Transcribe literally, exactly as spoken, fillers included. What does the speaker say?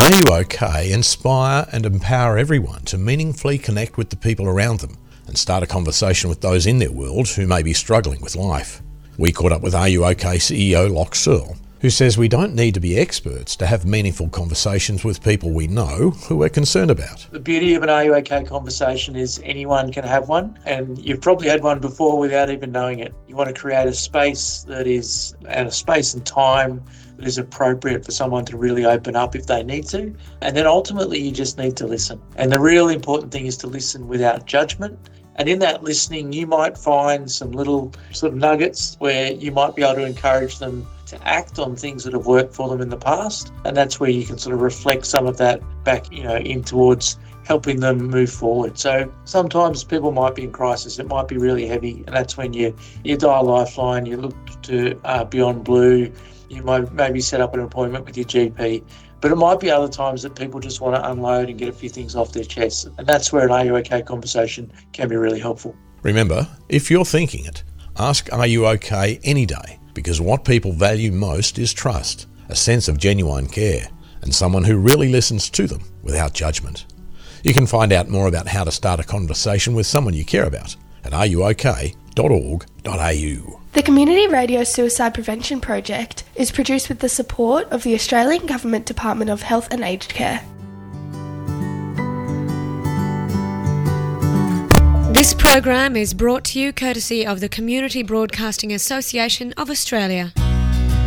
Are You OK inspire and empower everyone to meaningfully connect with the people around them and start a conversation with those in their world who may be struggling with life. We caught up with Are You OK C E O Loch Searle, who says we don't need to be experts to have meaningful conversations with people we know who we're concerned about. The beauty of an Are You OK conversation is anyone can have one, and you've probably had one before without even knowing it. You want to create a space that is, and a space and time that is appropriate for someone to really open up if they need to. And then ultimately you just need to listen. And the real important thing is to listen without judgment. And in that listening, you might find some little sort of nuggets where you might be able to encourage them to act on things that have worked for them in the past. And that's where you can sort of reflect some of that back, you know, in towards helping them move forward. So sometimes people might be in crisis. It might be really heavy. And that's when you, you dial Lifeline, you look to uh, Beyond Blue, you might maybe set up an appointment with your G P. But it might be other times that people just want to unload and get a few things off their chest. And that's where an Are You OK conversation can be really helpful. Remember, if you're thinking it, ask Are You OK any day, because what people value most is trust, a sense of genuine care, and someone who really listens to them without judgment. You can find out more about how to start a conversation with someone you care about at are you ok dot org dot a u. The Community Radio Suicide Prevention Project is produced with the support of the Australian Government Department of Health and Aged Care. This program is brought to you courtesy of the Community Broadcasting Association of Australia.